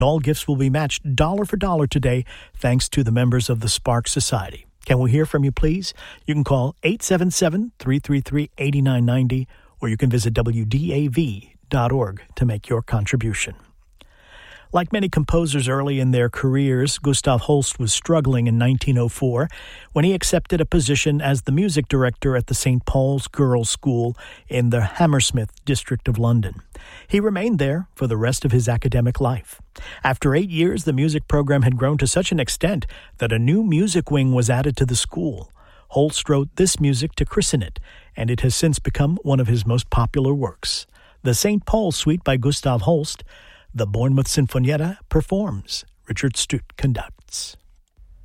All gifts will be matched dollar for dollar today thanks to the members of the Spark Society. Can we hear from you, please? You can call 877-333-8990 or you can visit WDAV.org to make your contribution. Like many composers early in their careers, Gustav Holst was struggling in 1904 when he accepted a position as the music director at the St. Paul's Girls' School in the Hammersmith district of London. He remained there for the rest of his academic life. After 8 years, the music program had grown to such an extent that a new music wing was added to the school. Holst wrote this music to christen it, and it has since become one of his most popular works. The St. Paul Suite by Gustav Holst, the Bournemouth Sinfonietta performs. Richard Stute conducts.